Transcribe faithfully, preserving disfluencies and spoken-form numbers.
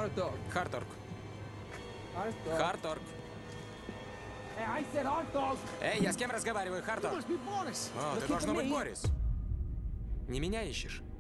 Харторг. Харторг. Харторг. Харторг. Hey, I said Харторг. Эй, я с кем разговариваю, Харторг? Must be Boris. О, ты Looking должно for быть me. Борис. Не меня ищешь?